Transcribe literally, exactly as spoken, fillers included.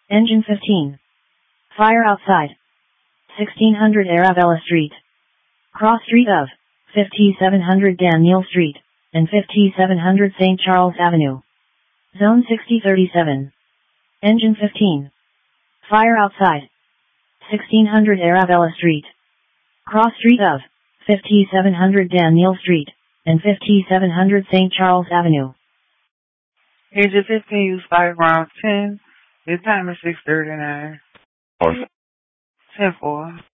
Engine fifteen. Fire outside. sixteen hundred Arabella Street. Cross street of fifty-seven hundred Daniel Street, and fifty-seven hundred Saint Charles Avenue. Zone sixty thirty-seven. Engine fifteen. Fire outside. sixteen hundred Arabella Street. Cross street of fifty-seven hundred Daniel Street, and fifty-seven hundred Saint Charles Avenue. Engine fifteen, use fire ground ten. The time is six thirty-nine. ten four.